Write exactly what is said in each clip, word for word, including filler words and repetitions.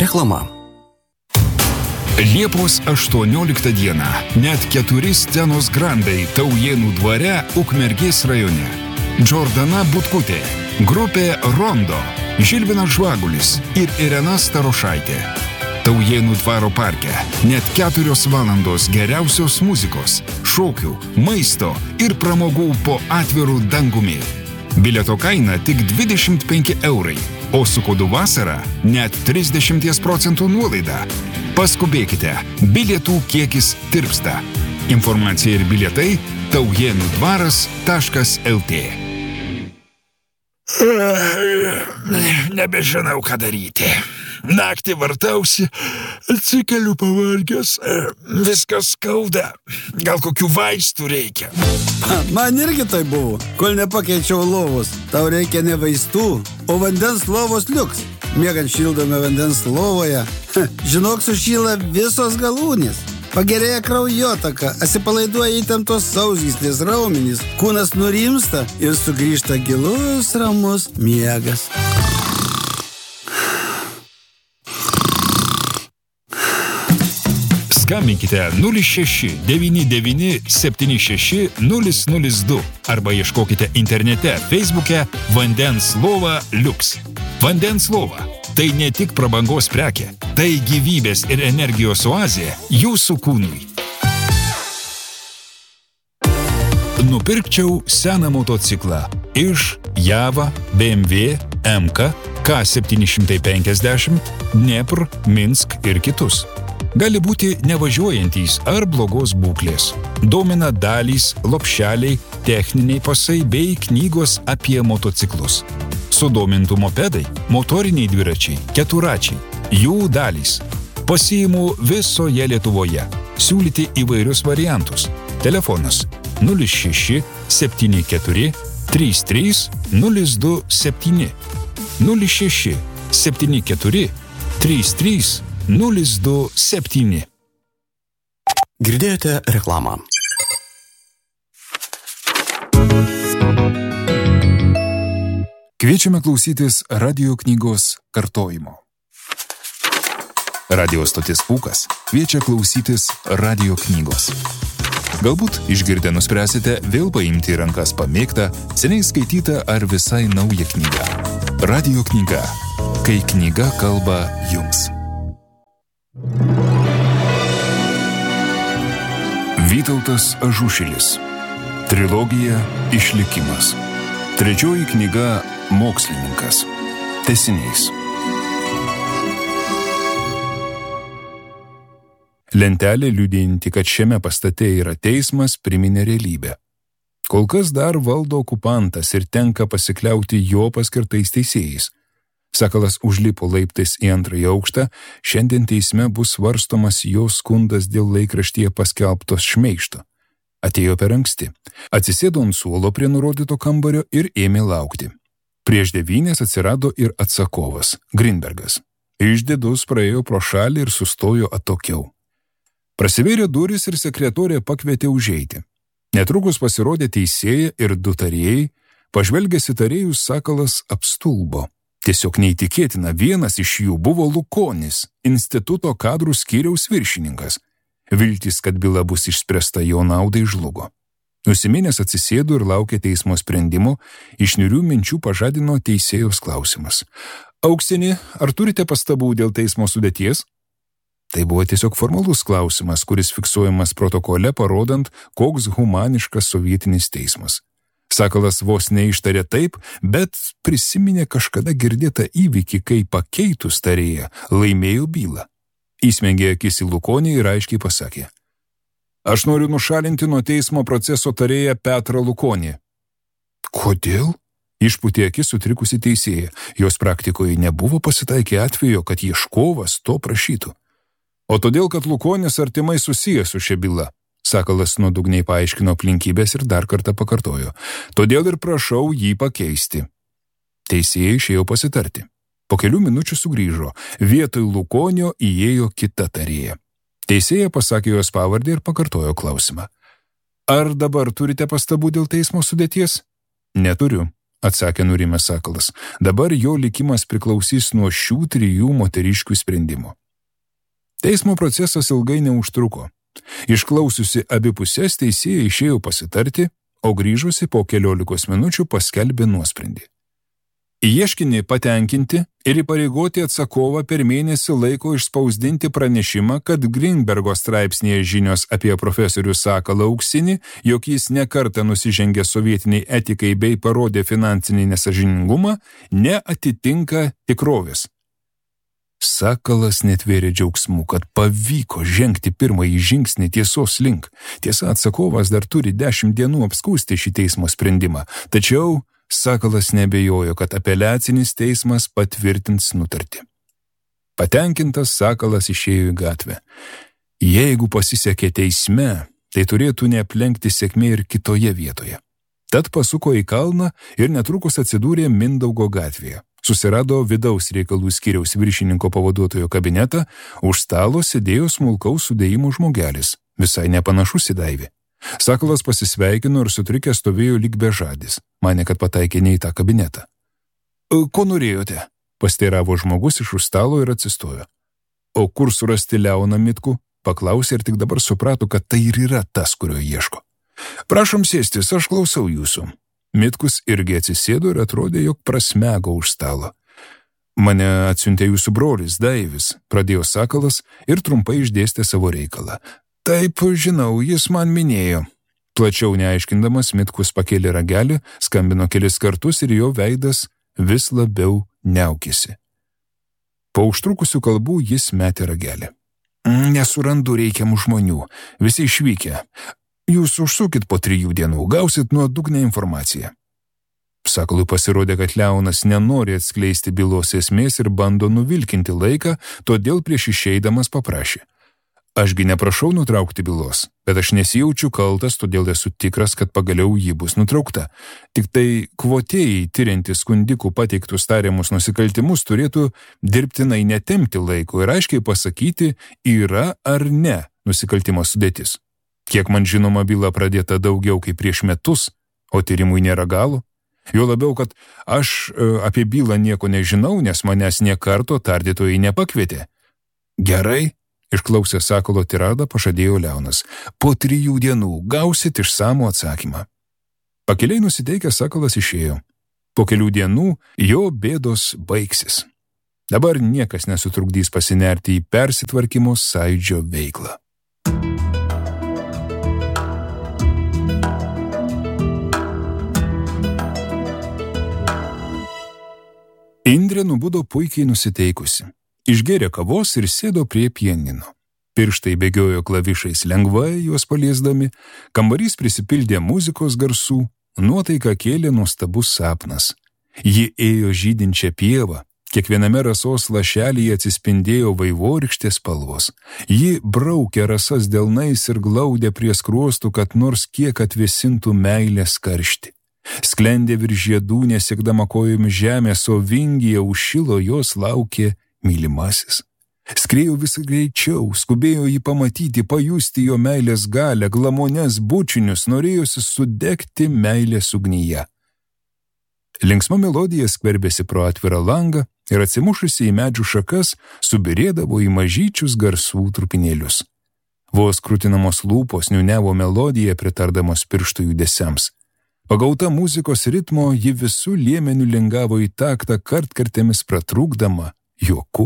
Reklama. Liepos aštuonioliktą dieną net keturi scenos grandai Taujėnų dvare Ukmergės rajone. Džordana Butkutė, grupė Rondo, Žilvinas Žvagulis ir Irena Starošaitė. Taujėnų dvaro parke net keturios valandos geriausios muzikos, šokių, maisto ir pramogų po atvirų dangumi. Bilieto kaina tik dvidešimt penki eurai, o su kodu vasara net trisdešimt procentų nuolaida. Paskubėkite, bilietų kiekis tirpsta. Informacija ir bilietai taujėnų dvaras taškas lt. Nebežinau, ką daryti. Naktį vartausi, atsikeliu pavargęs, viskas skauda. Gal kokių vaistų reikia? Man irgi tai buvo, kol nepakeičiau lovos. Tau reikia ne vaistų, o vandens lovos liuks. Miegant šildome vandens lovoje, žinok, sušyla visos galūnės. Pagerėja kraujotaka, atsipalaiduoja įtemptos sausgyslės raumenys, kūnas nurimsta ir sugrįžta gilus ramus miegas. Skambinkite nulis šeši devyni devyni septyni šeši nulis nulis du arba ieškokite internete Facebook'e Vandens lova Liuks. Vandens lova – tai ne tik prabangos prekė, tai gyvybės ir energijos oazė jūsų kūnui. Nupirkčiau seną motociklą iš Java, B M W, M K, K septyni šimtai penkiasdešimt, Dnepr, Minsk ir kitus. Gali būti nevažiuojantys ar blogos būklės. Domina dalys, lopšeliai, techniniai pasai bei knygos apie motociklus. Sudomintų mopedai, motoriniai dviračiai, keturačiai, jų dalys. Pasiimu visoje Lietuvoje. Siūlyti įvairius variantus. Telefonas nulis šeši septyni keturi trys trys nulis du septyni nulis šeši septyni keturi trys trys nulis du septyni. Girdėjote reklamą. Kviečiame klausytis radio knygos kartojimo. Radio stotis Pūkas kviečia klausytis radio knygos. Galbūt išgirdę nuspręsite vėl paimti į rankas pamėgtą, seniai skaitytą ar visai naują knygą. Radio knyga. Kai knyga kalba jums. Vytautas Ažušilis. Trilogija Išlikimas. Trečioji knyga Mokslininkas. Tęsiniais. Lentelė liudijanti, kad šiame pastate yra teismas, priminė realybę. Kol kas dar valdo okupantas ir tenka pasikliauti jo paskirtais teisėjais. Sakalas užlipo laiptais į antrąjį aukštą, šiandien teisme bus svarstomas jo skundas dėl laikraštyje paskelbtos šmeižto. Atėjo per anksti. Atsisėdo ant suolo prie nurodyto kambario ir ėmė laukti. Prieš devynės atsirado ir atsakovas, Grinbergas. Išdidus praėjo pro šalį ir sustojo atokiau. Prasivėrė durys ir sekretorė pakvietė užeiti. Netrukus pasirodė teisėja ir du tarėjai, pažvelgęs į tarėjus Sakalas apstulbo. Tiesiog neįtikėtina, vienas iš jų buvo Lukonis, instituto kadrų skyriaus viršininkas. Viltis, kad byla bus išspręsta jo naudai, žlugo. Nusiminęs atsisėdo ir laukė teismo sprendimo, iš niūrių minčių pažadino teisėjos klausimas. Auksini, ar turite pastabų dėl teismo sudėties? Tai buvo tiesiog formalus klausimas, kuris fiksuojamas protokole, parodant, koks humaniškas sovietinis teismas. Sakalas vos neištarė taip, bet prisiminė kažkada girdėtą įvykį, kai pakeitus tarėją laimėjo bylą. Įsmengė akis į Lukonį ir aiškiai pasakė: Aš noriu nušalinti nuo teismo proceso tarėją Petrą Lukonį. Kodėl? Išpūtė akis sutrikusi teisėja. Jos praktikoje nebuvo pasitaikę atvejo, kad ieškovas to prašytų. O todėl, kad Lukonis artimai susijęs su šia byla. Sakalas nuodugniai paaiškino aplinkybės ir dar kartą pakartojo. Todėl ir prašau jį pakeisti. Teisėjai išėjo pasitarti. Po kelių minučių sugrįžo. Vietoj Lukonio įėjo kita tarėja. Teisėja pasakė jos pavardę ir pakartojo klausimą. Ar dabar turite pastabų dėl teismo sudėties? Neturiu, atsakė nurimęs Sakalas. Dabar jo likimas priklausys nuo šių trijų moteriškių sprendimų. Teismo procesas ilgai neužtruko. Išklausiusi abi pusės, teisėja išėjo pasitarti, o grįžusi po keliolikos minučių paskelbė nuosprendį. Ieškinį patenkinti ir įpareigoti atsakovą per mėnesį laiko išspausdinti pranešimą, kad Greenbergo straipsnėje žinios apie profesorių Sakalą Auksinį, jog jis nekartą nusižengė sovietiniai etikai bei parodė finansinį nesažiningumą, neatitinka tikrovės. Sakalas netvėrė džiaugsmų, kad pavyko žengti pirmąjį žingsnį tiesos link. Tiesa, atsakovas dar turi dešimt dienų apskųsti šį teismo sprendimą, tačiau Sakalas nebejojo, kad apeliacinis teismas patvirtins nutartį. Patenkintas Sakalas išėjo į gatvę. Jeigu pasisekė teisme, tai turėtų neaplenkti sėkmė ir kitoje vietoje. Tad pasuko į kalną ir netrukus atsidūrė Mindaugo gatvėje. Susirado vidaus reikalų skyriaus viršininko pavaduotojo kabinetą, už stalo sėdėjo smulkaus sudėjimo žmogelis, visai nepanašus į Daivį. Sakalas pasisveikino ir sutrikęs stovėjo lyg bežadis, manė, kad pataikė ne į tą kabinetą. Ko norėjote? Pasteiravo žmogus iš už stalo ir atsistojo. O kur surasti Leoną Mitkų? Paklausė ir tik dabar suprato, kad tai ir yra tas, kurio ieško. Prašom sėstis, aš klausau jūsų. Mitkus irgi atsisėdo ir atrodė, jog prasmego už stalo. Mane atsiuntė jūsų brolis Daivis, pradėjo Sakalas ir trumpai išdėstė savo reikalą. Taip, žinau, jis man minėjo. Plačiau neaiškindamas, Mitkus pakėlė ragelį, skambino kelis kartus ir jo veidas vis labiau niaukėsi. Po užtrukusių kalbų jis metė ragelį. Nesurandu reikiamų žmonių, visi išvykę. Jūs užsukit po trijų dienų, gausit nuodugnią informaciją. Sakalui pasirodė, kad Leonas nenori atskleisti bylos esmės ir bando nuvilkinti laiką, todėl prieš išeidamas paprašė. Ašgi neprašau nutraukti bylos, bet aš nesijaučiu kaltas, todėl esu tikras, kad pagaliau ji bus nutraukta. Tik tai kvotėjai, tyriantys skundikų pateiktus tariamus nusikaltimus, turėtų dirbtinai netempti laiko ir aiškiai pasakyti, yra ar ne nusikaltimo sudėtis. Kiek man žinoma, byla pradėta daugiau kaip prieš metus, o tyrimui nėra galo. Jo labiau, kad aš e, apie bylą nieko nežinau, nes manęs nė karto tardytojai nepakvietė. Gerai. Išklausė Sakalo tiradą, pažadėjo Leonas. Po trijų dienų gausit išsamų atsakymą. Pakeliai nusiteikęs Sakalas išėjo. Po kelių dienų jo bėdos baigsis. Dabar niekas nesutrukdys pasinerti į persitvarkymo sąjūdžio veiklą. Indrė nubudo puikiai nusiteikusi. Išgėrė kavos ir sėdo prie pianino. Pirštai bėgiojo klavišais lengvai, juos paliesdami, kambarys prisipildė muzikos garsų, nuotaiką kėlė nuostabus sapnas. Ji ėjo žydinčią pievą, kiekviename rasos lašelyje atsispindėjo vaivorykštės spalvos. Ji braukė rasas delnais ir glaudė prie skruostų, kad nors kiek atvėsintų meilės karštį. Sklendė virš žiedų, nesiekdama kojomis žemės, o vingyje užšilo jos laukė mylimasis. Skrėjo vis greičiau, skubėjo jį pamatyti, pajusti jo meilės galę, glamones bučinius, norėjosi sudegti meilės ugnyje. Linksma melodija skverbėsi pro atvirą langą ir atsimušusi į medžių šakas subirėdavo į mažyčius garsų trupinėlius. Vos krūtinamos lūpos niūniavo melodiją pritardamos pirštų judesiams. Pagauta muzikos ritmo ji visų liemenių lingavo į taktą, kartkartėmis pratrūkdama juoku.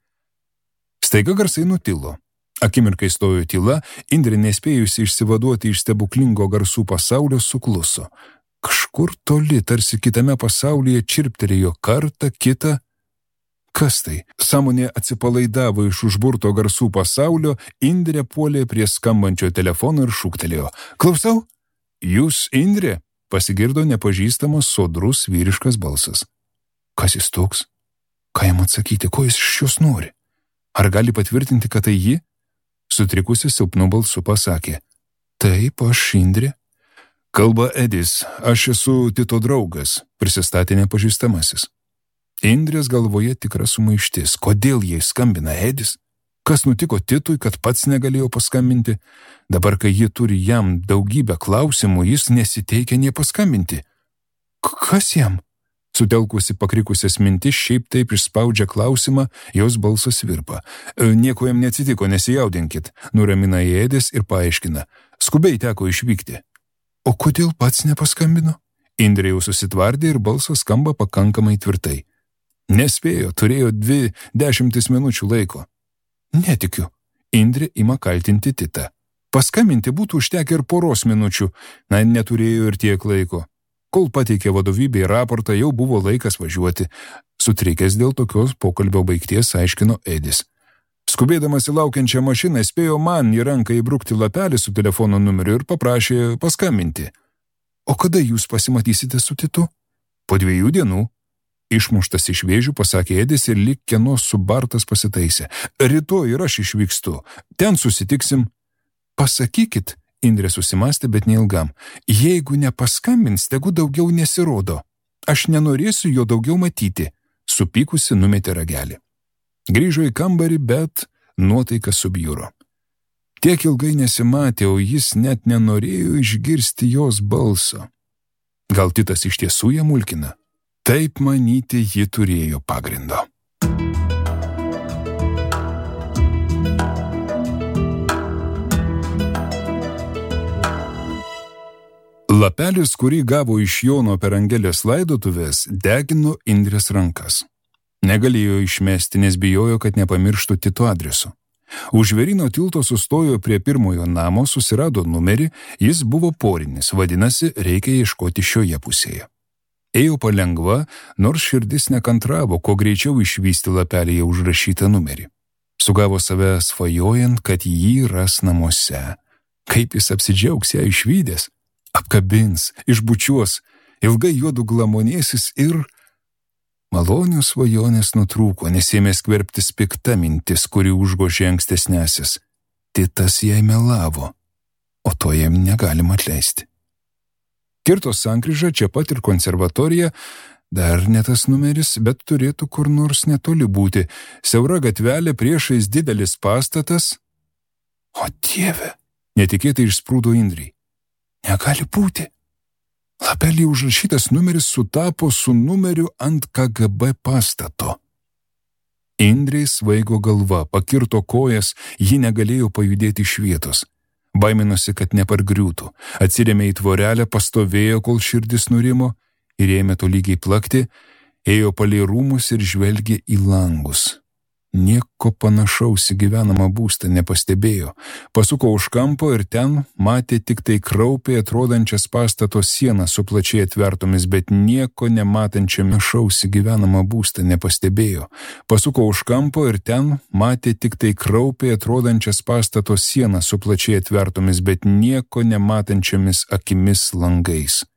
Staiga garsai nutilo. Akimirkai stojo tyla, Indrė nespėjusi išsivaduoti iš stebuklingo garsų pasaulio sukluso. Kažkur toli, tarsi kitame pasaulyje čirptelėjo kartą, kitą. Kas tai? Sąmonė atsipalaidavo iš užburto garsų pasaulio, Indrė puolė prie skambančio telefono ir šūktelėjo. Klausau? Jūs, Indrė? Pasigirdo nepažįstamas sodrus vyriškas balsas. Kas jis toks? Ką jam atsakyti, ko jis iš jos nori? Ar gali patvirtinti, kad tai ji? Sutrikusi silpnu balsu pasakė. Taip, aš Indrė. Kalba Edis, aš esu Tito draugas, prisistatė nepažįstamasis. Indrės galvoje tikra sumaištis. Kodėl jai skambina Edis? Kas nutiko Titui, kad pats negalėjo paskambinti? Dabar, kai ji turi jam daugybę klausimų, jis nesiteikia nie paskambinti. Kas jam? Sutelkusi pakrikusias mintis, šiaip taip išspaudžia klausimą, jos balsas virpa. Nieko jam neatsitiko, nesijaudinkit, nuramina Edis ir paaiškina. Skubiai teko išvykti. O kodėl pats nepaskambino? Indrė jau susitvardė ir balsas skamba pakankamai tvirtai. Nespėjo, turėjo dvi dešimtis minučių laiko. Netikiu. Indrė ima kaltinti Titą. Paskambinti būtų užtekę ir poros minučių, na, neturėjo ir tiek laiko. Kol pateikė vadovybei raportą, jau buvo laikas važiuoti. Sutrikęs dėl tokios pokalbio baigties aiškino Edis. Skubėdamas į laukiančią mašiną, spėjo man į ranką įbrukti lapelį su telefono numeriu ir paprašė paskambinti. O kada jūs pasimatysite su Titu? Po dviejų dienų. Išmuštas iš vėžių, pasakė Edis ir lyg kieno subartas pasitaisė. Rytoj ir aš išvykstu. Ten susitiksim. Pasakykit, Indrė susimastė, bet neilgam. Jeigu nepaskambins, tegu daugiau nesirodo. Aš nenorėsiu jo daugiau matyti. Supykusi numetė ragelį. Grįžo į kambarį, bet nuotaika subjuro. Tiek ilgai nesimatė, o jis net nenorėjo išgirsti jos balso. Gal Titas iš tiesų ją mulkina? Taip manyti ji turėjo pagrindo. Lapelis, kurį gavo iš Jono per Angelės laidotuvės, degino Indrės rankas. Negalėjo išmesti, nes bijojo, kad nepamirštų Tito adreso. Už Žvėryno tilto sustojo prie pirmojo namo, susirado numerį, jis buvo porinis, vadinasi, reikia ieškoti šioje pusėje. Ėjo palengva, nors širdis nekantravo, kuo greičiau išvysti lapelėje užrašytą numerį. Sugavo save svajojant, kad jį ras namuose. Kaip jis apsidžiaugs ją išvydęs? Apkabins, išbučiuos, ilgai juodu glamonėsis ir... Malonios svajonės nutrūko, nes ėmė skverbtis pikta mintis, kuri užgožė ankstesnėsis. Titas jai melavo, o to jam negalima atleisti. Kirto sankryža, čia pat ir konservatorija, dar ne tas numeris, bet turėtų kur nors netoli būti. Siaura gatvelė, priešais didelis pastatas. O Dieve, netikėtai išsprūdo Indrei. Negali būti. Lapelį užrašytas numeris sutapo su numeriu ant K G B pastato. Indrei svaigo galva, pakirto kojas, ji negalėjo pajudėti iš vietos. Baiminosi, kad nepargriūtų. Atsirėmė į tvorelę, pastovėjo, kol širdis nurimo ir ėmė tolygiai plakti, ėjo palei rūmus ir žvelgė į langus. Nieko panašaus į gyvenamą būstą nepastebėjo. Pasuko už kampo ir ten matė tik tai kraupiai atrodančias pastato sienas su plačiai atvertomis, bet nieko nematančiame šaus į gyvenamą būstą nepastebėjo. Pasuko už kampo ir ten matė tik tai kraupiai atrodančias pastato sienas su plačiai atvertomis, bet nieko nematančiamis akimis langais.